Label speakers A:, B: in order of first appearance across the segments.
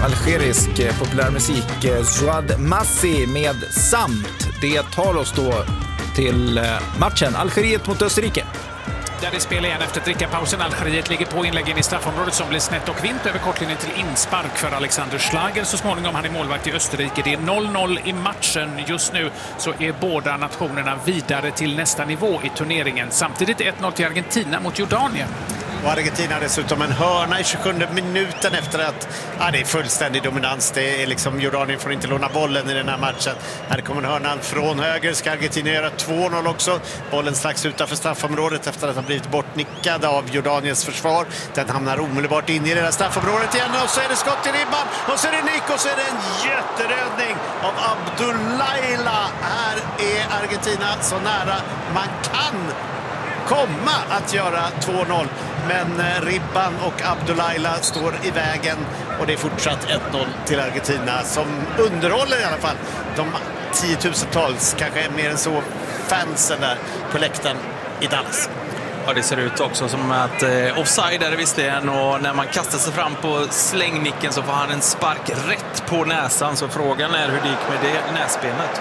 A: algerisk populärmusik, Zouad Massi med Samt. Det tar oss då till matchen Algeriet mot Österrike.
B: Där det spelar igen efter drickapausen. Algeriet ligger på inläggen i straffområdet som blir snett och vint över kortlinjen till inspark för Alexander Schlager. Så småningom han är målvakt i Österrike. Det är 0-0 i matchen. Just nu så är båda nationerna vidare till nästa nivå i turneringen. Samtidigt 1-0 till Argentina mot Jordanien.
C: Och Argentina dessutom en hörna i 27 minuten efter att det är fullständig dominans. Det är liksom Jordanien får inte låna bollen i den här matchen. Här kommer en hörna från höger. Ska Argentina göra 2-0 också. Bollen slags utanför straffområdet efter att ha blivit bortnickad av Jordaniens försvar. Den hamnar omedelbart in i det där straffområdet igen. Och så är det skott i ribban. Och så är det nick och så är det en jätteräddning av Abdullaila. Här är Argentina så nära man kan komma att göra 2-0. Men ribban och Abdullaila står i vägen och det är fortsatt 1-0 till Argentina som underhåller i alla fall de tiotusentals, kanske mer än så, fansen där på läktaren i Dallas.
D: Ja, det ser ut också som att offside är det visst igen, och när man kastar sig fram på slängnicken så får han en spark rätt på näsan, så frågan är hur det gick med det näsbenet.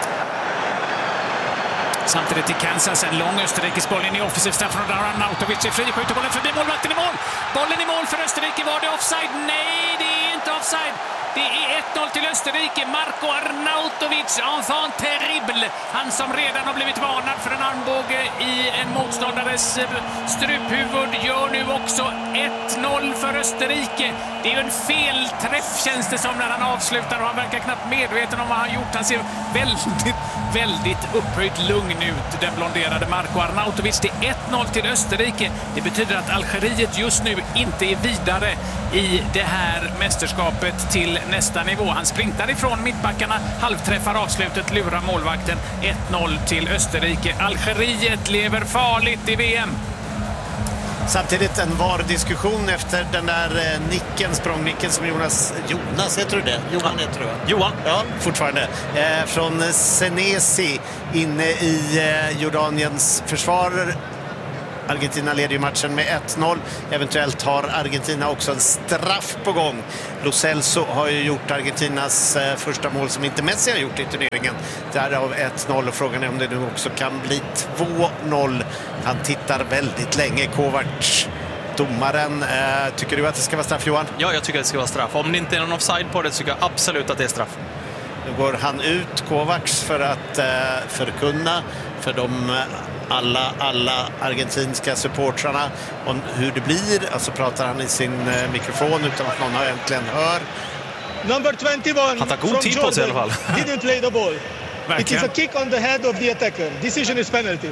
B: Samtidigt i Kansas en lång Österrikes boll in i offensiv straffområde. Arnautovic är fri, skjuter bollen förbi målvakten i mål. Bollen i mål för Österrike. Var det offside? Nej, det är inte offside. Det är 1-0 till Österrike. Marco Arnautovic, enfant terrible. Han som redan har blivit varnad för en armbåge i en motståndares struphuvud gör nu också 1-0 för Österrike. Det är ju en felträff känns det som när han avslutar, och han verkar knappt medveten om vad han gjort. Han ser väldigt upphöjt lugn ut, den blonderade Marco Arnautovic. Det är 1-0 till Österrike. Det betyder att Algeriet just nu inte är vidare i det här mästerskapet till nästa nivå. Han sprintar ifrån mittbackarna, halvträffar avslutet, lurar målvakten. 1-0 till Österrike. Algeriet lever farligt i VM.
C: Samtidigt en VAR-diskussion efter den där språngnicken som Jonas heter du det? Johan heter du, va?
D: Johan.
C: Ja, fortfarande. Från Senesi inne i Jordaniens försvar. Argentina leder ju matchen med 1-0. Eventuellt har Argentina också en straff på gång. Lo Celso har ju gjort Argentinas första mål som inte Messi har gjort i turneringen. Därav 1-0, och frågan är om det nu också kan bli 2-0. Han tittar väldigt länge. Kovacs, domaren. Tycker du att det ska vara straff, Johan?
D: Ja, jag tycker att det ska vara straff. Om det inte är någon offside på det så tycker jag absolut att det är straff.
C: Nu går han ut, Kovacs, för att förkunna för de alla argentinska supportrarna om hur det blir. Alltså pratar han i sin mikrofon utan att någon äntligen hör.
E: Number 21
D: han tar god tid på sig i alla fall.
E: Didn't play the ball. It is a kick on the head of the attacker. Decision is penalty.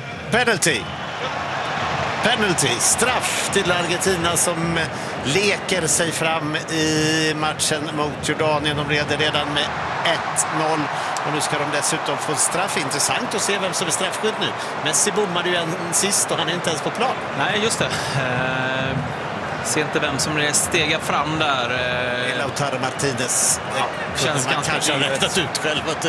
C: Penalty, straff till Argentina som leker sig fram i matchen mot Jordanien. De leder redan med 1-0 och nu ska de dessutom få straff. Intressant att se vem som är straffskydd nu. Messi bommade ju en sist och han är inte ens på plan.
D: Nej, just det. Ser inte vem som är stega fram där.
C: Lautaro Martinez.
D: Ja, känns
C: man
D: ganska
C: kanske har räknat ut själv att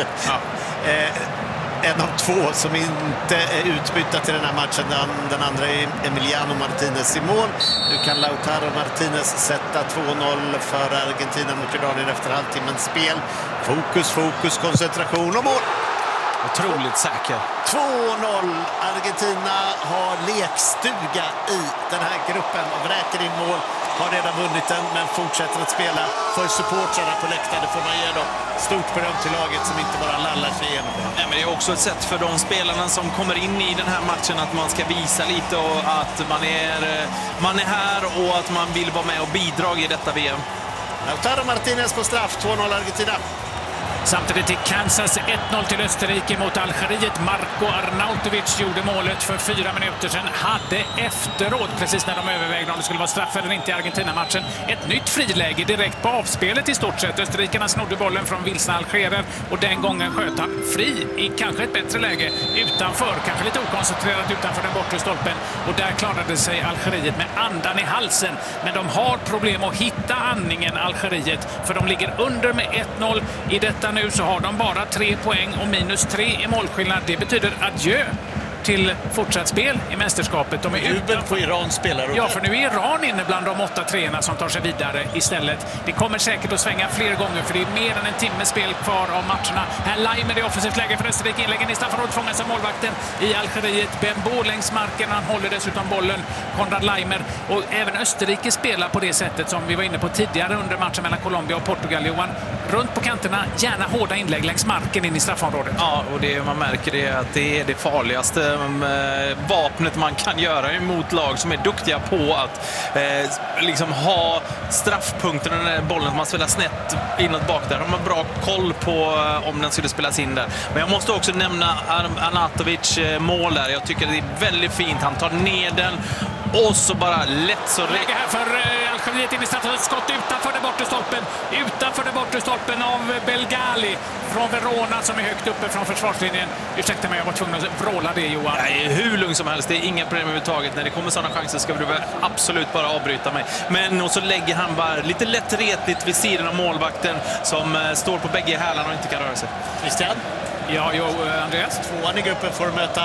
C: en av två som inte är utbytta till den här matchen. Den andra är Emiliano Martinez i mål. Nu kan Lautaro Martinez sätta 2-0 för Argentina mot Jordanien efter halvtimmens spel. Fokus, koncentration och mål.
D: Otroligt säker.
C: 2-0. Argentina har lekstuga i den här gruppen och vräker in mål. Har redan vunnit den, men fortsätter att spela för supportrarna på läktaren. Får man ge dem stort beröm till laget som inte bara lallar sig igenom det.
D: Nej, men det är också ett sätt för de spelarna som kommer in i den här matchen att man ska visa lite och att man är här och att man vill vara med och bidra i detta VM.
C: Lautaro Martinez på straff, 2-0 Argentina.
B: Samtidigt i Kansas 1-0 till Österrike mot Algeriet. Marco Arnautovic gjorde målet för 4 minuter sedan. Hade efteråt, precis när de övervägde om det skulle vara straff eller inte i Argentina-matchen, ett nytt friläge direkt på avspelet i stort sett. Österrikarna snodde bollen från vilsna algerer och den gången sköt han fri i kanske ett bättre läge utanför, kanske lite okoncentrerat utanför den bortre stolpen. Och där klarade sig Algeriet med andan i halsen. Men de har problem att hitta andningen, Algeriet, för de ligger under med 1-0 i detta. Nu så har de bara 3 poäng och -3 i målskillnad. Det betyder adjö till fortsatt spel i mästerskapet. De är
C: jubel på Irans spelare.
B: Ja, för nu är Iran inne bland de 8 treorna som tar sig vidare istället. Det kommer säkert att svänga fler gånger, för det är mer än en timme spel kvar av matcherna. Här Laimer i offensivt läge för Österrike. Inläggen i straffområdet fångas av målvakten i Algeriet. Bembo längs marken. Han håller dessutom bollen. Konrad Laimer. Och även Österrike spelar på det sättet som vi var inne på tidigare under matchen mellan Colombia och Portugal, Johan. Runt på kanterna, gärna hårda inlägg längs marken in i straffområdet.
D: Ja, och det man märker är att det är det farligaste vapnet man kan göra emot lag som är duktiga på att liksom ha straffpunkterna när bollen man spelar snett inåt bak där. De har bra koll på om den skulle spelas in där. Men jag måste också nämna Arnautovic mål där. Jag tycker det är väldigt fint. Han tar ner den och så bara lätt så...
B: Läge här för Algeriet in i straffområdet. Skott utanför det bortre stolpen. Utanför det bortre stolpen av Belgali från Verona som är högt uppe från försvarslinjen. Ursäkta mig, jag var tvungen att vråla det, Johan.
D: Nej, hur lugn som helst. Det är inga problem överhuvudtaget. När det kommer sådana chanser ska du absolut bara avbryta mig. Men och så lägger han bara lite lätt retligt vid sidan av målvakten som står på bägge hälarna och inte kan röra sig.
C: Christian?
B: Ja, Andreas?
C: Tvåan i gruppen får möta...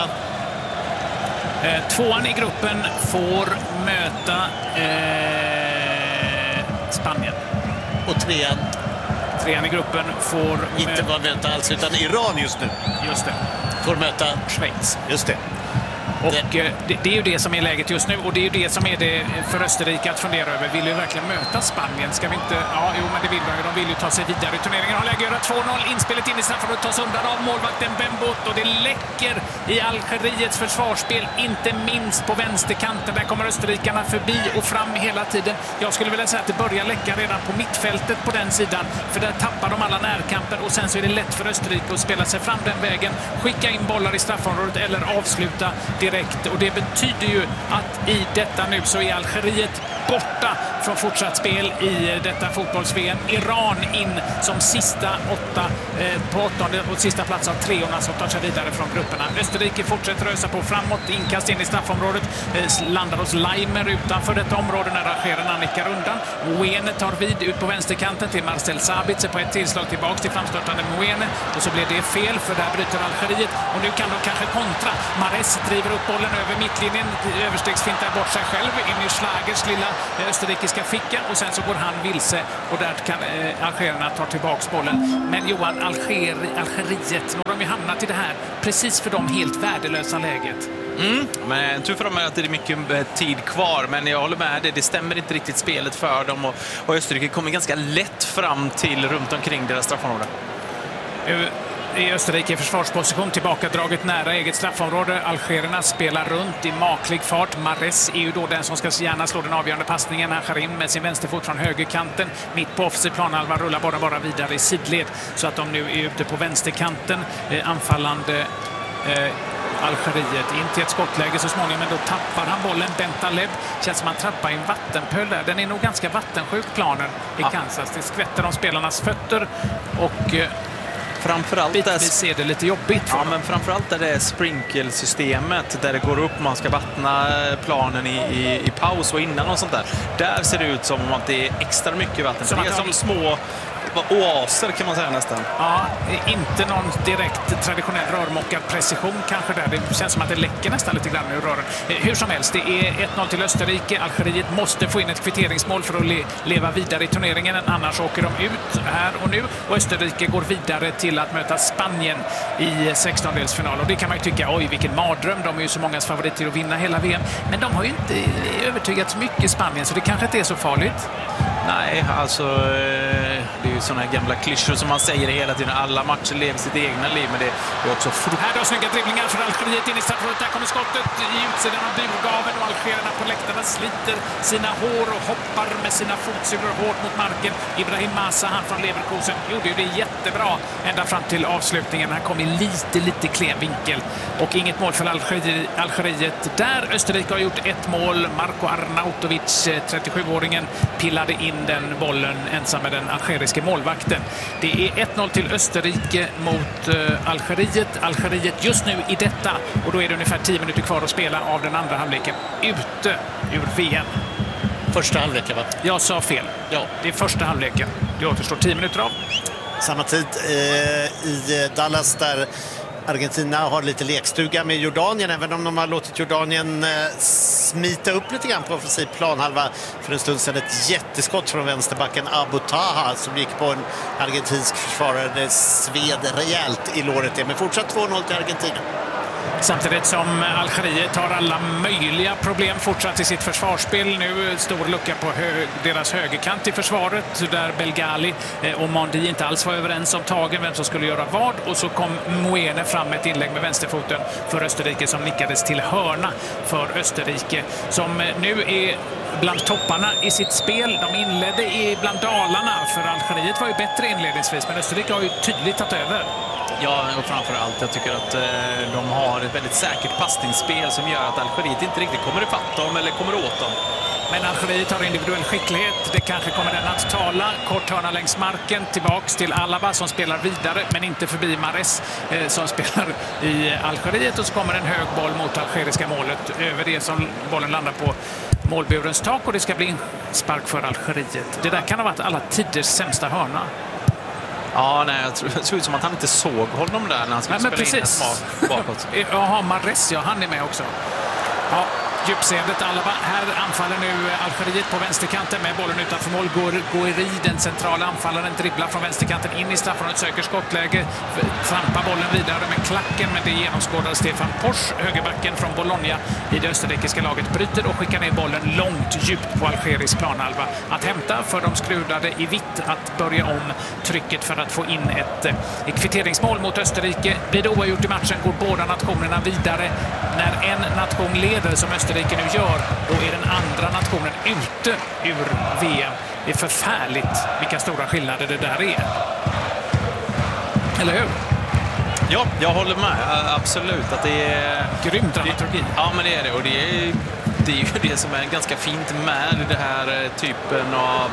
B: Tvåan i gruppen får möta Spanien.
C: Och trean
B: i gruppen får
C: inte vara möta alls, utan Iran just nu.
B: Just det.
C: Får möta
B: Schweiz.
C: Just det.
B: Och det är ju det som är läget just nu, och det är ju det som är det för Österrike att fundera över. Vill vi verkligen möta Spanien? Ska vi inte... Ja, jo, men det vill de vill ju ta sig vidare i turneringen. Har läge att göra 2-0. Inspelet in i straffområdet tas undan av målvakten Bembot, och det läcker i Algeriets försvarsspel, inte minst på vänsterkanten. Där kommer österrikarna förbi och fram hela tiden. Jag skulle vilja säga att det börjar läcka redan på mittfältet på den sidan, för där tappar de alla närkamper, och sen så är det lätt för Österrike att spela sig fram den vägen, skicka in bollar i straffområdet eller avsluta direkt. Och det betyder ju att i detta nu så är Algeriet borta från fortsatt spel i detta fotbolls-VM. Iran in som sista på åttonde och sista plats av treorna som tar sig vidare från grupperna. Österrike fortsätter rösa på framåt, inkast in i straffområdet, landar hos Laimer utanför detta område när arrangerarna nickar undan. Mwene tar vid ut på vänsterkanten till Marcel Sabitzer på ett tillslag tillbaks till framstörtande Mwene, och så blir det fel, för där bryter Algeriet, och nu kan de kanske kontra. Mares driver upp bollen över mittlinjen, överstegsfintar bort sig själv in i Schlagers lilla österrikiska ficka, och sen så går han vilse, och där kan algerierna ta tillbaks bollen. Men Johan, Algeriet, nu har de ju hamnat i det här precis för dem helt värdelösa läget.
D: Men tur för dem är att det är mycket tid kvar, men jag håller med dig, det stämmer inte riktigt spelet för dem, och Österrike kommer ganska lätt fram till runt omkring deras straffområde.
B: I Österrike i försvarsposition, tillbakadraget nära eget straffområde. Algerierna spelar runt i maklig fart. Mares är ju då den som ska gärna slå den avgörande passningen. Hacharim med sin vänsterfot från högerkanten. Mitt på offensiv planhalva rullar bara vidare i sidled, så att de nu är ute på vänsterkanten. Anfallande Algeriet in till ett skottläge så småningom, men då tappar han bollen. Bentaleb, känns som han trappar i en vattenpöl där. Den är nog ganska vattensjuk, planen i Kansas. Det skvätter om spelarnas fötter, och
D: framförallt
B: bitvis ser det lite jobbigt.
D: Ja, men framförallt är det sprinklesystemet där det går upp, man ska vattna planen i paus och innan och sånt där. Där ser det ut som att det är extra mycket vatten.
B: Som
D: det är som små oaser kan man säga nästan.
B: Ja, inte någon direkt traditionell rörmockad precision kanske där. Det känns som att det läcker nästan lite grann ur rören. Hur som helst, det är 1-0 till Österrike. Algeriet måste få in ett kvitteringsmål för att leva vidare i turneringen. Annars åker de ut här och nu. Och Österrike går vidare till att möta Spanien i 16-delsfinal. Och det kan man ju tycka, oj vilken mardröm. De är ju så mångas favoriter att vinna hela VM. Men de har ju inte övertygat så mycket i Spanien, så det kanske inte är så farligt.
D: Nej, alltså det är ju sådana här gamla klyschor som man säger hela tiden. Alla matcher lever sitt egna liv, men det är också
B: Här då snygga dribblingar för Algeriet in i straffområdet. Där kommer skottet i utsidan av burgaven, och algerierna på läktarna sliter sina hår och hoppar med sina fotsulor hårt mot marken. Ibrahim Massa, han från Leverkusen, gjorde ju det jättebra ända fram till avslutningen. Han kom i lite klen vinkel, och inget mål för Algeriet. Där Österrike har gjort ett mål. Marko Arnautovic, 37-åringen, pillade in den bollen ensam med den algeriske målvakten. Det är 1-0 till Österrike mot Algeriet. Algeriet just nu i detta, och då är det ungefär 10 minuter kvar att spela av den andra halvleken, ute ur VM.
C: Första halvleken, va?
B: Jag sa fel. Ja, det är första halvleken. Det återstår 10 minuter av.
C: Samma tid i Dallas där Argentina har lite lekstuga med Jordanien, även om de har låtit Jordanien smita upp lite grann på offensiv planhalva. För en stund sedan ett jätteskott från vänsterbacken Abu Taha som gick på en argentinsk försvarare. Det sved rejält i låret, men fortsatt 2-0 till Argentina.
B: Samtidigt som Algeriet har alla möjliga problem fortsatt i sitt försvarsspel. Nu stor lucka på deras högerkant i försvaret där Belgali och Mondi inte alls var överens om tagen, vem som skulle göra vad. Och så kom Moene fram med ett inlägg med vänsterfoten för Österrike som nickades till hörna för Österrike. Som nu är bland topparna i sitt spel. De inledde bland dalarna, för Algeriet var ju bättre inledningsvis, men Österrike har ju tydligt tagit över.
D: Ja, och framförallt jag tycker att de har ett väldigt säkert passningsspel som gör att Algeriet inte riktigt kommer ifatt dem eller kommer åt dem.
B: Men Algeriet har individuell skicklighet. Det kanske kommer den att tala. Kort hörna längs marken. Tillbaks till Alaba som spelar vidare, men inte förbi Mahrez som spelar i Algeriet. Och så kommer en hög boll mot algeriska målet. Över det som bollen landar på målburens tak, och det ska bli spark för Algeriet. Det där kan ha varit alla tiders sämsta hörna.
D: Ja, nej, det såg ut som att han inte såg honom där när han skulle spela in en smak bakåt.
B: Jaha, Mahrez, ja, han är med också. Ja, djupseendet Alaba. Här anfaller nu Algeriet på vänsterkanten med bollen utanför mål. Gouiri, den centrala anfallaren, dribblar från vänsterkanten in i straffområdet, söker skottläge, trampar bollen vidare med klacken, men det genomskådar Stefan Posch, högerbacken från Bologna i det österrikiska laget, bryter och skickar ner bollen långt djupt på algerisk planhalva. Att hämta för de skrudade i vitt, att börja om trycket för att få in ett kvitteringsmål mot Österrike. Blir det oavgjort i matchen går båda nationerna vidare. När en nation leder som Österrike nu gör, då är den andra nationen ute ur VM. Det är förfärligt vilka stora skillnader det där är. Eller hur?
D: Ja, jag håller med. Absolut. Att det är
B: grym dramaturgi.
D: Ja, men det är det. Och det är ju det som är ganska fint med det här typen av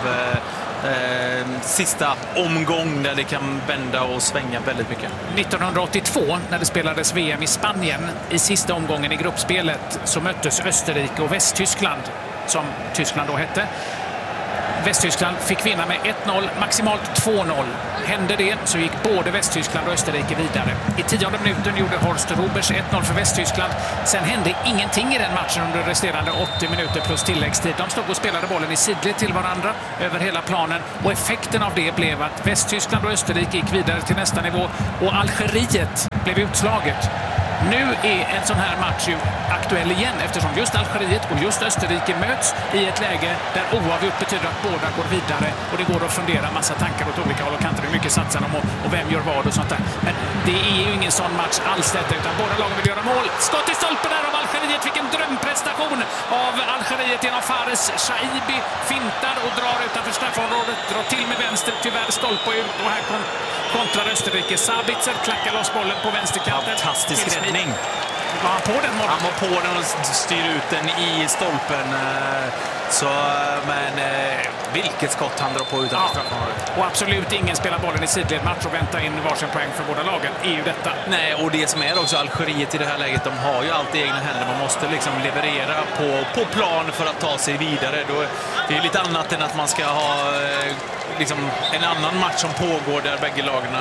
D: sista omgång där det kan vända och svänga väldigt mycket.
B: 1982 när det spelades VM i Spanien, i sista omgången i gruppspelet, så möttes Österrike och Västtyskland, som Tyskland då hette. Västtyskland fick vinna med 1-0, maximalt 2-0. Hände det så gick både Västtyskland och Österrike vidare. I 10:e minuten gjorde Horst Rubers 1-0 för Västtyskland. Sen hände ingenting i den matchen under resterande 80 minuter plus tilläggstid. De stod och spelade bollen i sidled till varandra över hela planen. Och effekten av det blev att Västtyskland och Österrike gick vidare till nästa nivå. Och Algeriet blev utslaget. Nu är en sån här match ju aktuell igen, eftersom just Algeriet och just Österrike möts i ett läge där oavgjort betyder att båda går vidare, och det går att fundera massa tankar åt olika håll och kanter, hur mycket satsar de och vem gör vad och sånt där. Men det är ju ingen sån match alls detta, utan båda lagen vill göra mål. Skott i stolpen där av Algeriet, fick en drömprestation av Algeriet genom Fares. Shaibi fintar och drar utanför straffområdet, drar till med vänster, tyvärr stolpe ut, och här kontrar Österrike. Sabitzer klackar loss bollen på vänsterkanten.
D: Fantastisk räddning.
B: Var han på den?
D: Han var på den och styr ut den i stolpen. Så, men vilket skott han drar på utanför straffområdet.
B: Och absolut ingen spelar bollen i sidled match och väntar in varsin poäng för båda lagen. är ju detta.
D: Nej, och det som är också Algeriet i det här läget, de har ju alltid egna händer. Man måste liksom leverera på plan för att ta sig vidare. Det är lite annat än att man ska ha liksom en annan match som pågår där bägge lagarna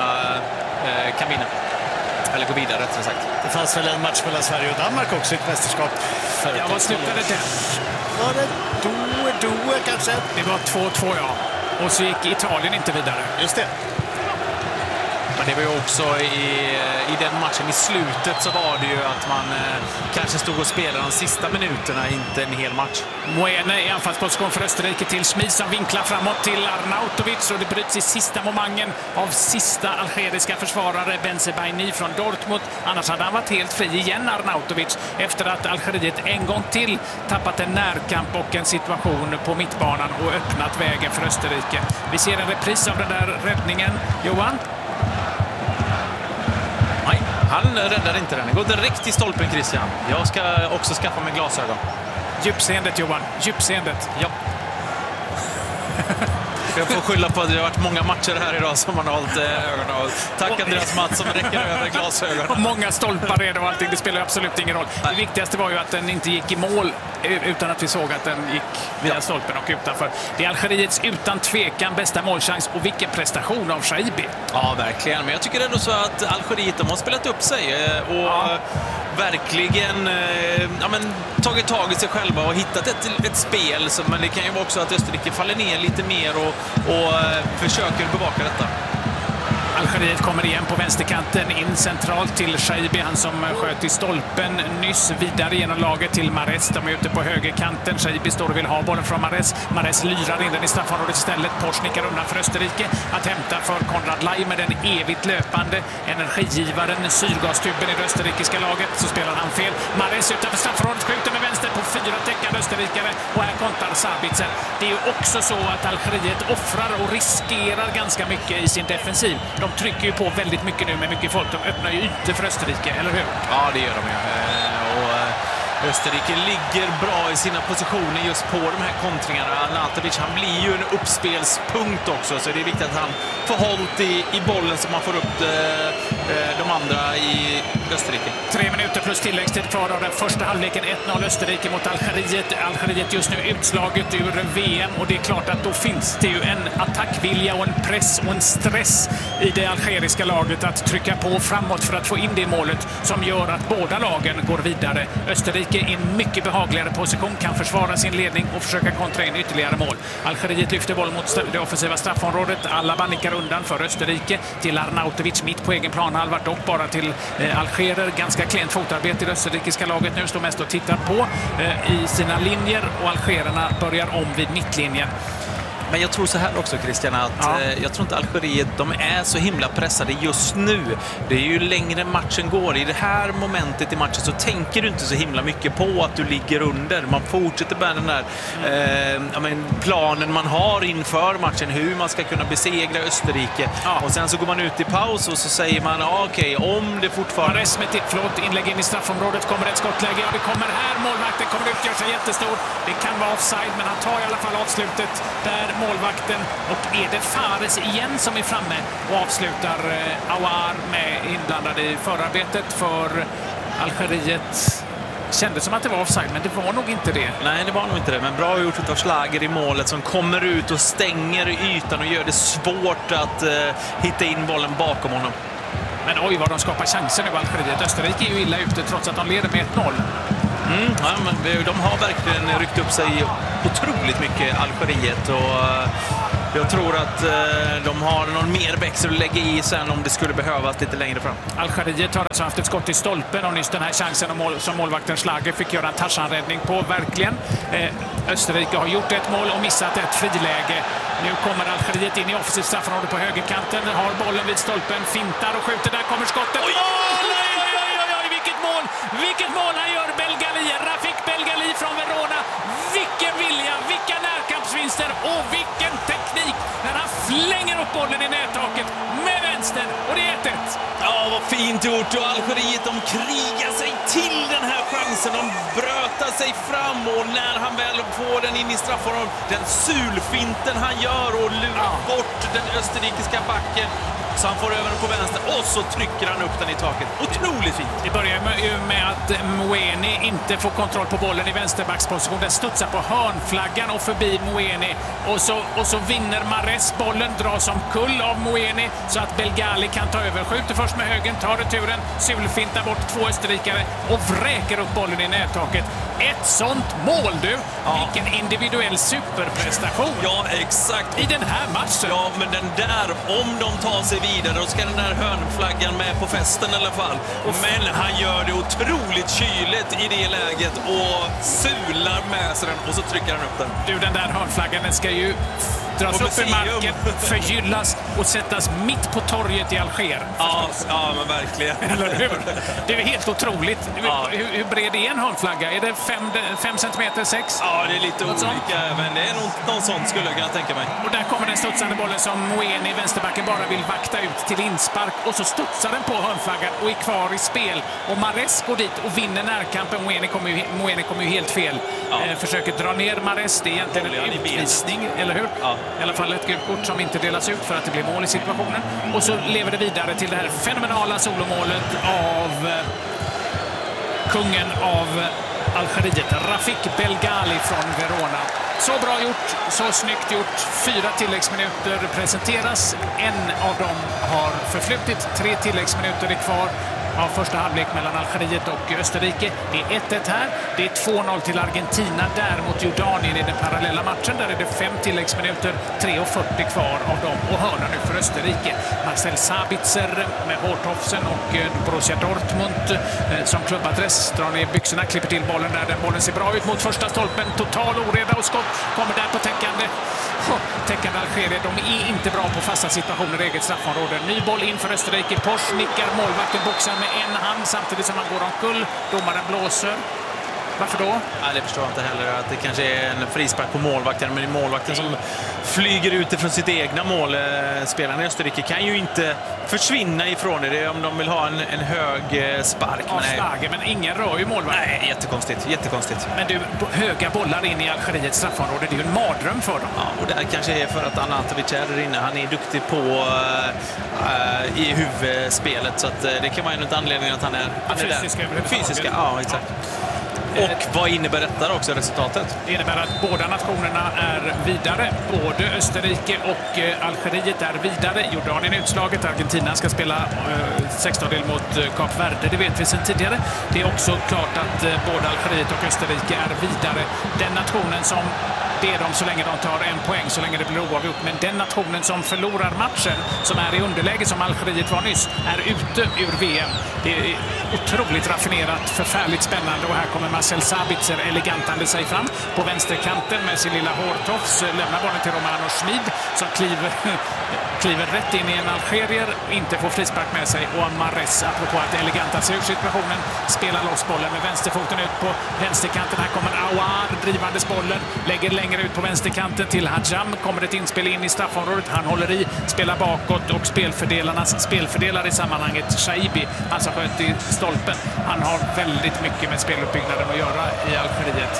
D: kan vinna. Eller gå vidare, rättare sagt.
C: Det fanns väl en match mellan Sverige och Danmark också i ett mästerskap.
B: Ja, vad slutade det?
C: Var det Doe kanske?
B: Det var 2-2, ja. Och så gick Italien inte vidare.
C: Just det.
D: Men det var ju också i den matchen i slutet så var det ju att man kanske stod och spelade de sista minuterna, inte en hel match.
B: Moene i anfallsposition för Österrike till Schmid som vinklar framåt till Arnautovic, och det bryts i sista momangen av sista algeriska försvarare Bensebaini från Dortmund. Annars hade han varit helt fri igen, Arnautovic, efter att Algeriet en gång till tappat en närkamp och en situation på mittbanan och öppnat vägen för Österrike. Vi ser en repris av den där räddningen. Johan?
D: Han räddar inte den. Går direkt i stolpen, Christian. Jag ska också skaffa mig glasögon.
B: Djupseendet, Johan. Djupseendet.
D: Ja. Jag får skylla på att det har varit många matcher här idag som man har hållit ögonen av. Tack Andreas Mattsson som räcker över glasögon.
B: Och många stolpar redan och allting, det spelar absolut ingen roll. Det viktigaste var ju att den inte gick i mål utan att vi såg att den gick via stolpen och utanför. Det är Algeriets utan tvekan bästa målchans, och vilken prestation av Shaibi.
D: Ja, verkligen. Men jag tycker ändå så att Algeriet, de har spelat upp sig och verkligen tagit tag i sig själva och hittat ett spel. Men det kan ju vara också att Österrike faller ner lite mer och försöker bevaka detta.
B: Algeriet kommer igen på vänsterkanten, in centralt till Shaibi, han som sköt i stolpen nyss, vidare genom laget till Mahrez. De är ute på högerkanten. Shaibi står och vill ha bollen från Mahrez. Mahrez lyrar in den i straffområdet istället. Posch nickar undan för Österrike. Att hämta för Konrad Lai med den evigt löpande energigivaren, syrgastuben i det österrikiska laget. Så spelar han fel. Mahrez utanför straffområdet, skjuter med vänster på 4 täckande österrikare, och här kontar Sabitzer. Det är ju också så att Algeriet offrar och riskerar ganska mycket i sin defensiv. De trycker ju på väldigt mycket nu med mycket folk. De öppnar ju ytor för Österrike, eller hur?
D: Ja, det gör de ju. Österrike ligger bra i sina positioner just på de här kontringarna. Arnautovic, han blir ju en uppspelspunkt också, så det är viktigt att han får hållt i bollen så man får upp de andra i Österrike.
B: 3 minuter plus tilläggstid kvar av den första halvleken. 1-0 Österrike mot Algeriet. Algeriet just nu utslaget ur VM, och det är klart att då finns det ju en attackvilja och en press och en stress i det algeriska laget att trycka på framåt för att få in det målet som gör att båda lagen går vidare. Österrike i en mycket behagligare position kan försvara sin ledning och försöka kontra in ytterligare mål. Algeriet lyfter boll mot det offensiva straffområdet. Alla nickar undan för Österrike till Arnautovic mitt på egen planhalva, dock bara till algerer. Ganska klent fotarbete i det österrikiska laget nu, står mest och tittar på i sina linjer, och algererna börjar om vid mittlinjen.
D: Men jag tror så här också, Christian, att jag tror inte Algeriet, de är så himla pressade just nu. Det är ju längre matchen går. I det här momentet i matchen så tänker du inte så himla mycket på att du ligger under. Man fortsätter med den där planen man har inför matchen, hur man ska kunna besegra Österrike. Ja. Och sen så går man ut i paus och så säger man okej, om det fortfarande...
B: Mahrez med inlägg in i straffområdet, kommer ett skottläge, och det kommer här. Målvakten kommer ut, gör sig jättestor. Det kan vara offside, men han tar i alla fall avslutet där, målvakten, och är det Fares igen som är framme och avslutar. Aouar med inblandad i förarbetet för Algeriet. Kändes som att det var offside, men det var nog inte det.
D: Nej, det var nog inte det, men bra gjort av Schlager i målet som kommer ut och stänger ytan och gör det svårt att hitta in bollen bakom honom.
B: Men oj vad de skapar chanser nu, Algeriet. Österrike är ju illa ute trots att de leder med 1-0.
D: Ja, men de har verkligen ryckt upp sig otroligt mycket, Algeriet, och jag tror att de har någon mer växel att lägga i sen om det skulle behövas lite längre fram.
B: Algeriet har alltså haft ett skott i stolpen, och nyss den här chansen som målvakten Schlager fick göra en Tarzan-räddning på, verkligen. Österrike har gjort ett mål och missat ett friläge. Nu kommer Algeriet in i offensivt straffområde på högerkanten, har bollen vid stolpen, fintar och skjuter, där kommer skottet. Oj! Vilket mål han gör, Belgali, Rafik Belgali från Verona. Vilken vilja, vilka närkampsvinster och vilken teknik när han flänger upp bollen i nättaket med vänster, och det är 1-1.
D: Ja, vad fint gjort, och Algeriet, de krigar sig till den här chansen, de brötar sig fram, och när han väl får den in i straffområdet, den sulfinten han gör och lurar bort den österrikiska backen, så han får över den på vänster och så trycker han upp den i taket. Otroligt fint.
B: Det börjar ju med att Moueni inte får kontroll på bollen i vänsterbacksposition. Den studsar på hörnflaggan och förbi Moueni. Och så vinner Mahrez bollen, dras som kull av Moueni så att Belgali kan ta över. Skjuter först med högen, tar returen, sulfintar bort 2 österrikare och vräker upp bollen i nättaket. Ett sånt mål, du! Ja. Vilken individuell superprestation!
D: Ja, exakt.
B: I den här matchen.
D: Ja, men den där, om de tar sig vidare, då ska den där hörnflaggan med på festen i alla fall. Men han gör det otroligt kyligt i det läget och sular med sig den, och så trycker han upp den.
B: Du, den där hörnflaggan, den ska ju dras upp i marken, förgyllas och sättas mitt på torget i Alger.
D: Ja, men verkligen.
B: Eller hur? Det är helt otroligt. Ja. Hur bred är en hörnflagga? Är det 5 centimeter, 6.
D: Ja, det är lite olika, men det är något sånt skulle jag kunna tänka mig.
B: Och där kommer den studsande bollen som Mwene, vänsterbacken, bara vill vakta ut till inspark. Och så studsar den på hörnflaggan och är kvar i spel. Och Mahrez går dit och vinner närkampen. Mwene kommer ju helt fel. Försöker dra ner Mahrez. Det är egentligen en utvisning, eller hur? Ja. I alla fall ett gult kort som inte delas ut för att det blir mål i situationen. Och så lever det vidare till det här fenomenala solomålet av kungen av Algeriet, Rafik Belghali från Verona. Så bra gjort, så snyggt gjort. 4 tilläggsminuter presenteras. En av dem har förflutit. 3 tilläggsminuter är kvar av första halvlek mellan Algeriet och Österrike. Det är 1-1 här. Det är 2-0 till Argentina där mot Jordanien i den parallella matchen. Där är det 5 tilläggsminuter, 3:40 kvar av dem. Och hörna nu för Österrike. Marcel Sabitzer med Horthofsen och Borussia Dortmund som klubbadress drar ner byxorna, klipper till bollen där. Den bollen ser bra ut mot första stolpen. Total oreda och skott kommer där på täckande Algeriet. De är inte bra på fasta situationer i eget straffområde. Ny boll in för Österrike. Porsche nickar, målvakten boxar med en hand samtidigt som han går omkull. Domaren blåser. Varför då?
D: Ja, det förstår jag inte heller. Att det kanske är en frispark på målvakten, men det är målvakten som flyger utifrån sitt egna mål. Spelarna i Österrike kan ju inte försvinna ifrån det om de vill ha en hög spark.
B: Men ingen rör ju målvakten.
D: Nej, jättekonstigt.
B: Men du, höga bollar in i Algeriets straffområde, det är ju en mardröm för dem.
D: Ja, och det kanske är för att Anatovic är där inne. Han är duktig på i huvudspelet, så att det kan vara en anledning att han är fysiska, ja, exakt. Och vad innebär detta också, resultatet?
B: Det innebär att båda nationerna är vidare. Både Österrike och Algeriet är vidare. Jordanien är utslaget. Argentina ska spela 16-del mot Kap Verde. Det vet vi sedan tidigare. Det är också klart att både Algeriet och Österrike är vidare. Den nationen som det är de så länge de tar en poäng, så länge det blir oavgjort. Men den nationen som förlorar matchen, som är i underläge som Algeriet var nyss, är ute ur VM. Det är otroligt raffinerat, förfärligt spännande. Och här kommer Marcel Sabitzer elegantande sig fram på vänsterkanten med sin lilla Horthofs. Lämnar bollen till Romano Schmid som kliver rätt in i en algerier, inte får frispark med sig. Och Mahrez, apropå att eleganta sig ur situationen, spelar loss bollen med vänsterfoten ut på vänsterkanten. Här kommer Aouar drivandes bollen, lägger längre ut på vänsterkanten till Hadjam. Kommer ett inspel in i straffområdet. Han håller i, spelar bakåt och spelfördelare i sammanhanget, Shaibi, han som sköt i stolpen. Han har väldigt mycket med speluppbyggnaden att göra i Algeriet.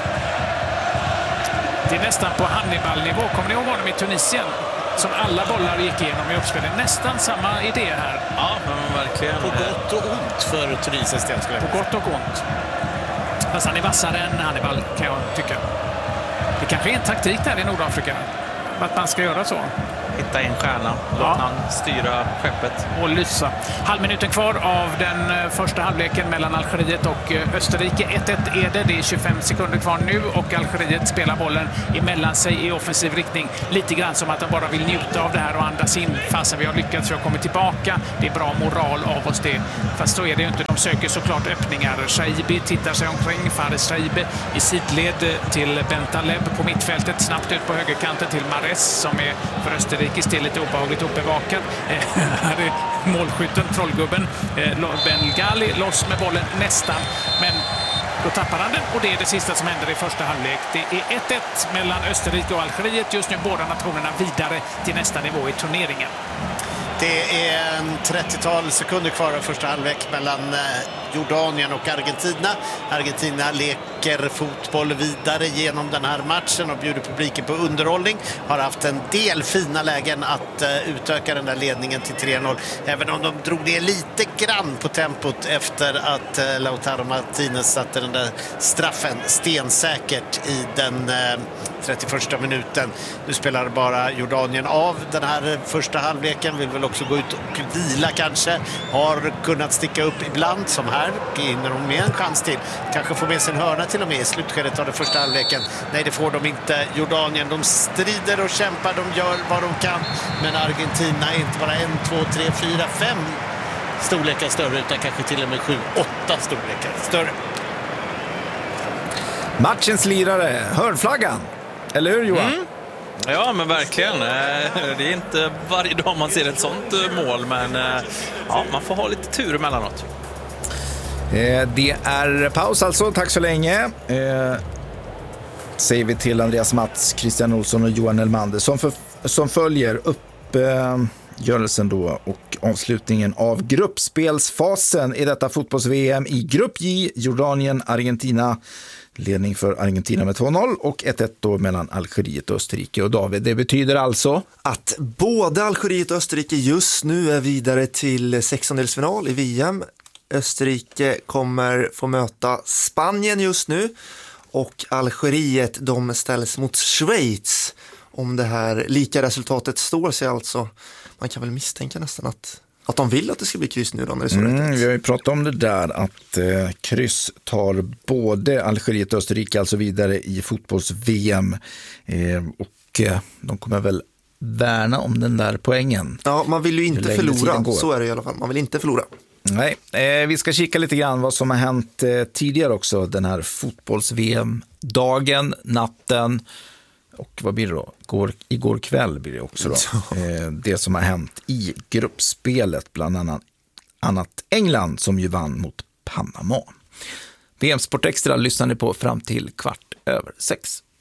B: Det är nästan på Hannibal-nivå. Kommer ni ihåg honom i Tunisien? Som alla bollar gick igenom i uppspelet. Nästan samma idé här.
D: Ja, men verkligen.
C: På gott och ont för Tunisiens del.
B: På gott och ont. Fast han är vassare än Hannibal, kan jag tycka. Det kanske är en taktik där i Nordafrika. Att man ska göra så.
D: Hitta en stjärna, låta han styra skeppet.
B: Och lysa. Halvminuten kvar av den första halvleken mellan Algeriet och Österrike. 1-1 är det. Det är 25 sekunder kvar nu och Algeriet spelar bollen emellan sig i offensiv riktning. Lite grann som att de bara vill njuta av det här och andas in. Fast vi har lyckats, jag kommer tillbaka. Det är bra moral av oss det. Fast så är det ju inte. De söker såklart öppningar. Shaibi tittar sig omkring. Fares Shaibi i sidled till Bentaleb på mittfältet. Snabbt ut på högerkanten till Mahrez som är för Österrike still lite obehagligt uppbevakat. Här är målskytten, trollgubben Belghali, loss med bollen nästan, men då tappar han den och det är det sista som händer i första halvlek. Det är 1-1 mellan Österrike och Algeriet. Just nu båda nationerna vidare till nästa nivå i turneringen.
C: Det är en 30-tal sekunder kvar av första halvlek mellan Jordanien och Argentina. Argentina leker fotboll vidare genom den här matchen och bjuder publiken på underhållning. Har haft en del fina lägen att utöka den där ledningen till 3-0. Även om de drog ner lite grann på tempot efter att Lautaro Martinez satte den där straffen stensäkert i den 31 minuten. Nu spelar bara Jordanien av den här första halvleken. Vill väl också gå ut och vila kanske. Har kunnat sticka upp ibland som här. Hinner de med en chans till. Kanske får med sig en hörna till och med i slutskedet av den första halvleken. Nej, det får de inte. Jordanien, de strider och kämpar. De gör vad de kan. Men Argentina är inte bara 1, 2, 3, 4, 5 storlekar större utan kanske till och med 7, 8 storlekar större.
A: Matchens lirare, hörnflaggan. Eller hur, Johan? Mm.
D: Ja, men verkligen. Det är inte varje dag man ser ett sånt mål, men ja, man får ha lite tur emellanåt.
A: Det är paus alltså, tack så länge. Säger vi till Andreas Mats, Christian Olsson och Johan Elmander som följer uppgörelsen då och avslutningen av gruppspelsfasen i detta fotbolls-VM i Grupp J, Jordanien, Argentina. Ledning för Argentina med 2-0 och 1-1 då mellan Algeriet och Österrike. Och David, det betyder alltså
F: att både Algeriet och Österrike just nu är vidare till 16-delsfinal i VM. Österrike kommer få möta Spanien just nu och Algeriet, de ställs mot Schweiz. Om det här lika resultatet står sig alltså. Man kan väl misstänka nästan att de vill att det ska bli kryss nu då, när det är så
A: vi har ju pratat om det där att kryss tar både Algeriet och Österrike alltså vidare i fotbolls-VM och de kommer väl värna om den där poängen.
F: Ja, man vill ju inte förlora, så är det i alla fall. Man vill inte förlora.
A: Nej, vi ska kika lite grann vad som har hänt tidigare också den här fotbolls-VM-dagen, natten. Och vad blir det då? Igår kväll blir det också då. Det som har hänt i gruppspelet, bland annat England som ju vann mot Panama. VM Sport Extra lyssnar ni på fram till 6:15.